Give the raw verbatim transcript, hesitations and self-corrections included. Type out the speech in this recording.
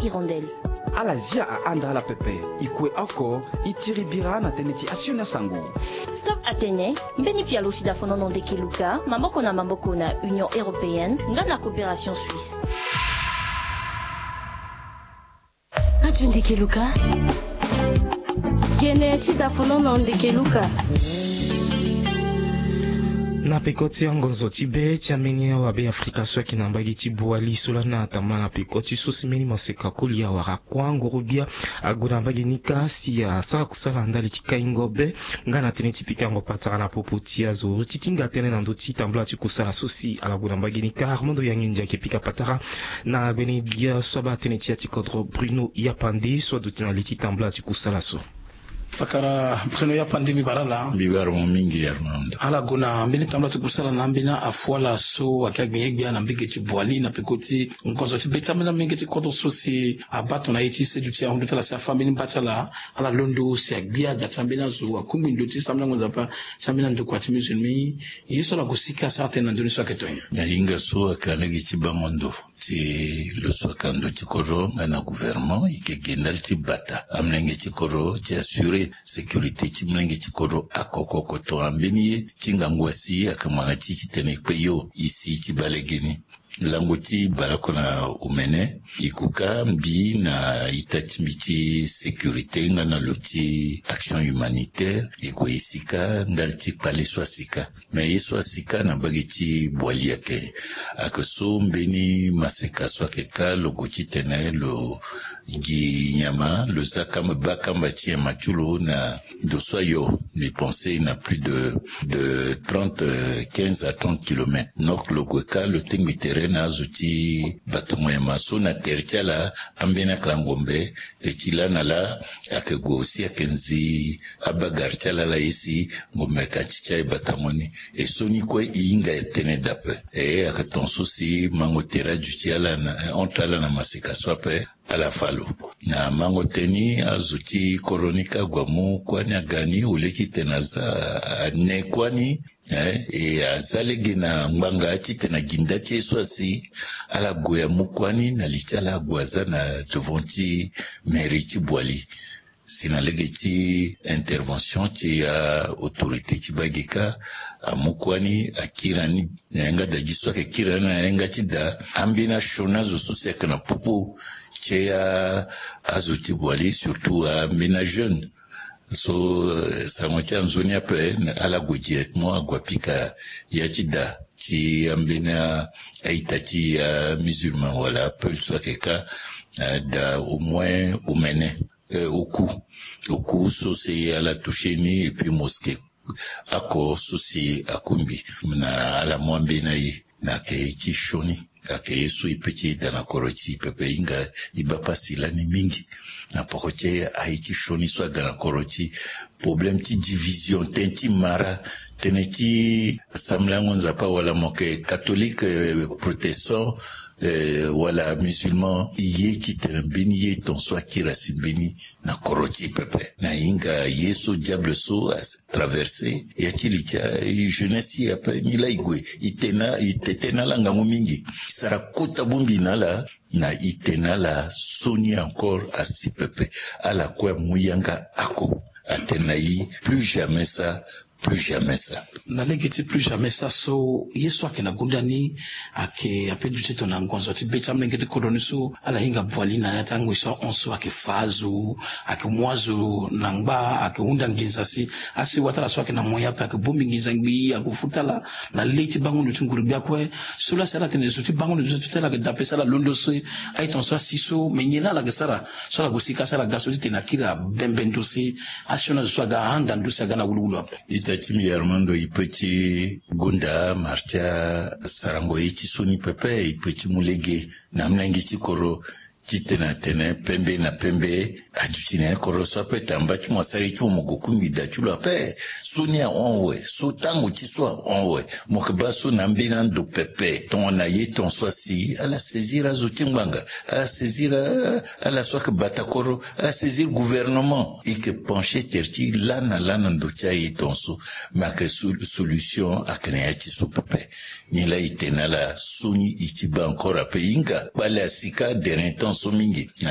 Hirondelle. Alazia a anda la pepe, ikwe oko, itiribira na teneti asiona sangu. Stop Atene, mbeni pia lushida fono non deke luka, mamboko na mamboko na Union Européenne, nga na coopération suisse. Radio ndeke luka. Gene chida fono non deke luka. Na pekoti ya ngonzo tibe tiameni wa be Afrika swaki na mbagi tibuali sula na atama na pekoti sosimeni maseka kulia wara kwango rubia aguna mbagi nika si ya sara kusala ndali tikaingobe ngana tene tipika ngo patara na popoti ya zo titinga tene na ndoti tambla tikusala sosi ala guna mbagi nika Armando Yanginja kipika patara na bene bia soba tene tia tikodro Bruno Yapande so dutina liti tambla tikusala so fakara Bruno Yapande bibarala bibar mo mingi Armando ala guna mbili tambla tukusala na mbina afuala so akagbiyegya na mbige tibwali na pekoti nkonzo tibeta mbina mbige tikoto so si abato na yiti se dutia hundu la sa family mbachala ala londo si agbia gatambina zo akumbi ndoti samla ngonza pa samina ndoko ati musulmi yeso la gusika sate na ndoni so aketonya ya inga so akalegi tibangondo ti le so kando tikoro na gouvernement ikegenda tibata amlenge tikoro ti assurer sécurité timlenge tikoro akoko to ambeni chingangwasi akamwana chichi tene kweyo isi chibalegeni langoti barakona umene ikuka mbi na itachimichi sécurité ngana loti action humanitaire iko isika ndalti pale swasika mais swasika na bagiti bwaliake akaso mbeni maseka swakeka logoti tene lo ginyama le zakam bakamba tia machulo na doswayo mes pensées n'a plus de de trente quinze à trente kilomètres donc logoka le tengmitere na zuti batamoya maso na tertiala ambena klangombe tetila nala akegosi akenzi abagartiala la isi ngombe kachicha batamoni e soni ko inga tene dape e akatonso si mangotera jutiala na ontala na masika swape ala falo na mangoteni azuti koronika gwamu kwani agani uleki tenaza ne kwani eh e azalege na mbanga ati tena gindache swasi ala goya mukwani na lichala gwaza na devonti meriti bwali sinalege ti intervention ti a autorité ti bagika amukwani akirani nga da jiswa ke kirana nga ti da ambina shona zo soseka na popo ti a azuti bwali surtout a mbina jeune so samotia nzoni ape ala gojietmo agwapika ya chida ti ambena aitati ya musulman wala peu soit keka da au moins umene oku oku so c'est à la toucheni et puis mosquée ako so c'est akumbi na ala mwambe na yi na ke ti shoni ake yesu ipeti dana koroti pepe inga ibapasila ni mingi na pokoche aiti shoni so dana koroti problème ti division tenti mara teneti samlango nzapa wala moke catholique protestant Euh, wala musulman iye kitembeni ye tonso akira simbeni na koroti pepe na inga yeso diable so a traversé ya tilicha jeunesse ya pe ni la igwe itena itetena la ngango mingi sara kota bombi na la na itena la soni encore a si pepe ala kwa muyanga ako atenayi plus jamais ça plus jamais ça na legiti plus jamais ça so yeso akena gundani ake apedu tito na ngonzo ti becha mlengeti kodoni so ala hinga bwali na yatango so onso ake fazu ake mwazo nangba ake hunda nginzasi asi watala so ake na moya pa ake bombi ngizangbi akufutala na leti bango no tungurubia kwe sula sala tene so ti bango no tutela ke dapesa la londo so ay tonso asiso menyela la gesara so la gusika sala gaso ti na kira bembendo si asiona so ga handa ndusa gana wululu apre Timi Armando ipeti gunda martia sarango iti soni pepe ipeti mulege na mnangi chikoro kitena tene pembe na pembe ajutine koro sape tamba tu masari tu mogokumbi da chulo ape sonia onwe so tango tiswa onwe mokebaso na mbina ndo pepe ton na ye ton swasi ala saisir azutingwanga ala saisir ala swak batakoro ala saisir gouvernement et que pencher terti lana lana ndo tia ye tonso ma que solution akene ati so pepe ni la itena la soni itiba encore ape inga bala sika de so mingi